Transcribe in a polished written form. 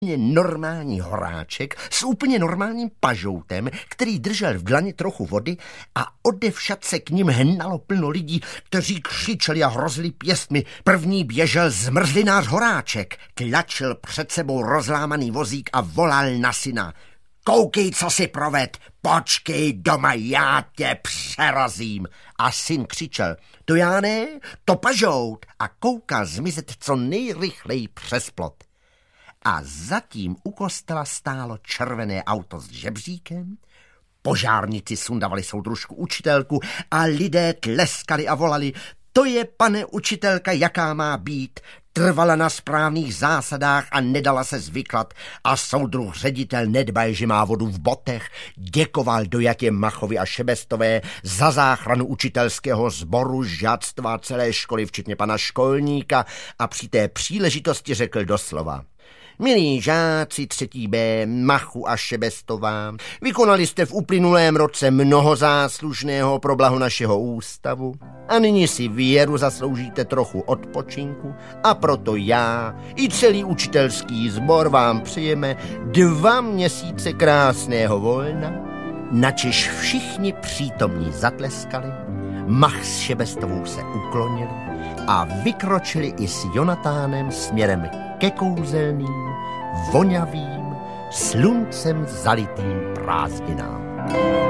normální horáček s úplně normálním pažoutem, který držel v dlani trochu vody a odevšad se k ním hnalo plno lidí, kteří křičeli a hrozili pěstmi. První běžel zmrzlinář Horáček, tlačil před sebou rozlámaný vozík a volal na syna. Koukej, co si proved, počkej doma, já tě přerazím. A syn křičel, to já ne, to pažout, a koukal zmizet co nejrychleji přes plot. A zatím u kostela stálo červené auto s žebříkem, požárníci sundavali soudružku učitelku a lidé tleskali a volali, to je, pane učitelka, jaká má být. Trvala na správných zásadách a nedala se zvyklat a soudruh ředitel nedbaj, že má vodu v botech, děkoval dojatě Machovi a Šebestové za záchranu učitelského sboru, žáctva celé školy, včetně pana školníka, a při té příležitosti řekl doslova. Milí žáci 3. B, Machu a Šebestová, vykonali jste v uplynulém roce mnoho záslužného pro blaho našeho ústavu a nyní si věru zasloužíte trochu odpočinku a proto já i celý učitelský sbor vám přejeme 2 měsíce krásného volna, načež všichni přítomní zatleskali, Mach s Šebestovou se uklonili a vykročili i s Jonatánem směrem ke kouzelným, voňavým, sluncem zalitým prázdninám.